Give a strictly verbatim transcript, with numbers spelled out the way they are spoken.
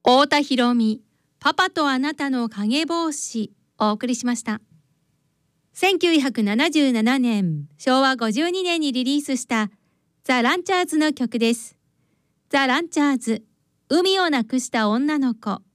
太田博美、パパとあなたの影帽子をお送りしました。せんきゅうひゃくななじゅうななねん、しょうわごじゅうにねんにリリースしたザ・ランチャーズの曲です。ザ・ランチャーズ、海を亡くした女の子。